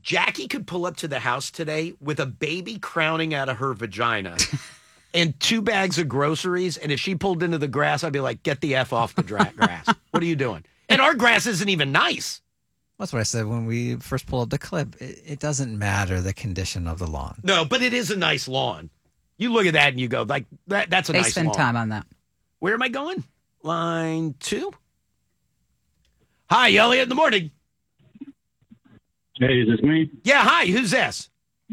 Jackie could pull up to the house today with a baby crowning out of her vagina and 2 bags of groceries. And if she pulled into the grass, I'd be like, get the F off the grass. What are you doing? And our grass isn't even nice. That's what I said when we first pulled up the clip. It doesn't matter the condition of the lawn. No, but it is a nice lawn. You look at that and you go, like, that's a nice lawn. They spend time on that. Where am I going? Line 2. Hi, Elliot, in the morning. Hey, is this me? Yeah, hi, who's this?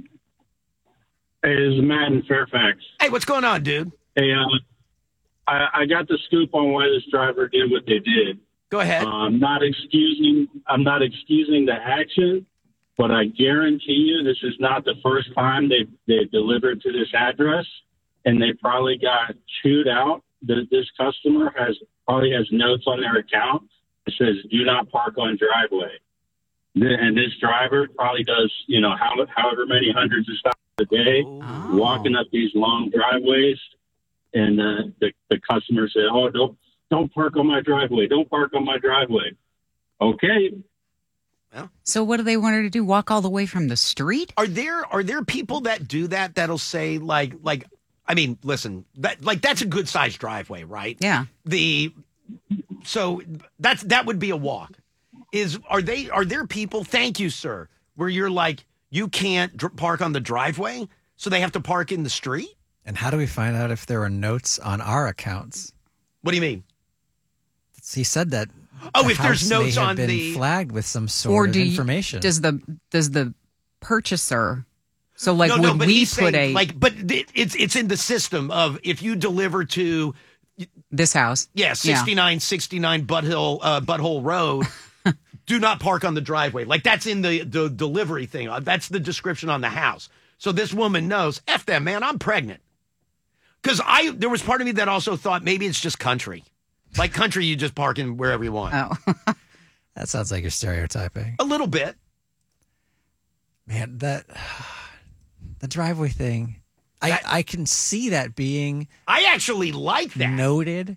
Hey, this is Matt in Fairfax. Hey, what's going on, dude? Hey, I got the scoop on why this driver did what they did. Go ahead. I'm not excusing the action, but I guarantee you this is not the first time they delivered to this address, and they probably got chewed out. This customer probably has notes on their account that says "Do not park on driveway," and this driver probably does however many hundreds of stops a day, walking up these long driveways, and the customer said, "Oh, don't park on my driveway. Don't park on my driveway." Okay. Well, so what do they want her to do? Walk all the way from the street? Are there people that do that that'll say like I mean, listen, that's a good sized driveway, right? Yeah. So that would be a walk. Are there people? Thank you, sir. Where you're like you can't park on the driveway, so they have to park in the street. And how do we find out if there are notes on our accounts? What do you mean? He said that. Oh, if there's notes on been flagged with some sort of information. Does the purchaser? So like, no, would but we he's put saying, but it's in the system of if you deliver to this house, 6969 Butthole Road, do not park on the driveway. Like that's in the delivery thing. That's the description on the house. So this woman knows, F them, man, I'm pregnant. Because there was part of me that also thought maybe it's just country. Like country, you just park in wherever you want. Oh. That sounds like you're stereotyping. A little bit. Man, the driveway thing, I can see that being... I actually like that. Noted,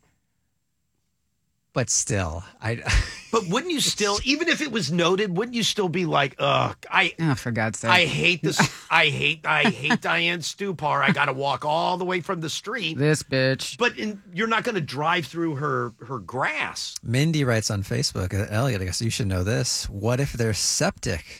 but still, But wouldn't you still, even if it was noted, wouldn't you still be like, oh, for God's sake. I hate this. I hate Diane Stupar. I got to walk all the way from the street. This bitch. But you're not going to drive through her grass. Mindy writes on Facebook, Elliot, I guess you should know this. What if they're septic?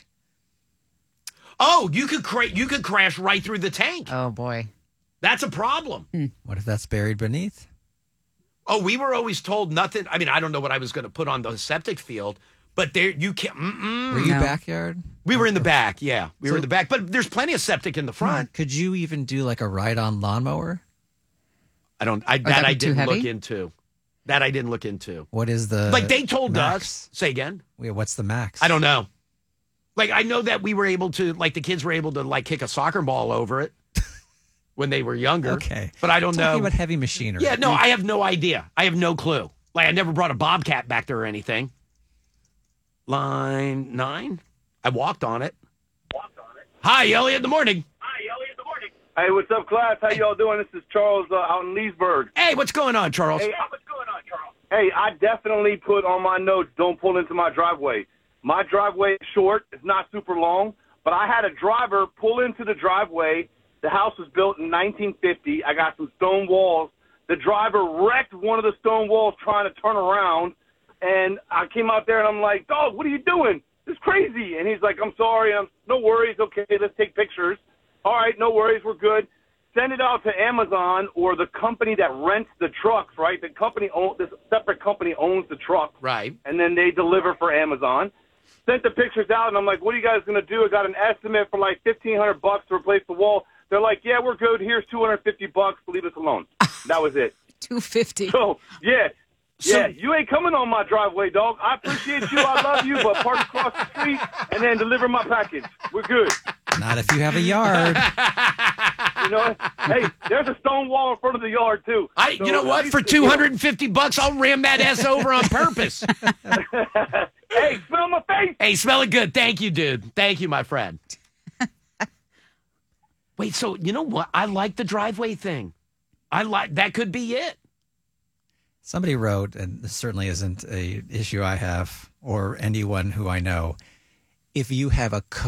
Oh, you could crash right through the tank. Oh, boy. That's a problem. What if that's buried beneath? Oh, we were always told nothing. I mean, I don't know what I was going to put on the septic field, but there you can't. Were you backyard? We were in the back. Yeah, we were in the back. But there's plenty of septic in the front. Could you even do like a ride-on lawnmower? I didn't look into. That I didn't look into. What is the they told max? us? Say again. Yeah, what's the max? I don't know. Like I know that we were able to, like the kids were able to, like kick a soccer ball over it. When they were younger. Okay. But I don't know. Talking about heavy machinery. Yeah, no, I have no idea. I have no clue. Like, I never brought a Bobcat back there or anything. Line 9. I walked on it. Hi, Elliot, in the morning. Hey, what's up, class? How y'all doing? This is Charles out in Leesburg. Hey, what's going on, Charles? Hey, I definitely put on my notes, don't pull into my driveway. My driveway is short. It's not super long. But I had a driver pull into the driveway. The house was built in 1950. I got some stone walls. The driver wrecked one of the stone walls trying to turn around. And I came out there and I'm like, dog, what are you doing? This is crazy. And he's like, I'm sorry. No worries. Okay, let's take pictures. All right, no worries. We're good. Send it out to Amazon or the company that rents the trucks, right? This separate company owns the truck. Right. And then they deliver for Amazon. Sent the pictures out and I'm like, what are you guys going to do? I got an estimate for like $1,500 to replace the wall. They're like, yeah, we're good. Here's $250. Leave us alone. That was it. $250. So, you ain't coming on my driveway, dog. I appreciate you. I love you, but park across the street and then deliver my package. We're good. Not if you have a yard. You know, hey, there's a stone wall in front of the yard, too. You know what? For $250, I'll ram that ass over on purpose. Hey, smell my face. Hey, smell it good. Thank you, dude. Thank you, my friend. Wait, so you know what? I like the driveway thing. That could be it. Somebody wrote, and this certainly isn't a issue I have or anyone who I know, if you have a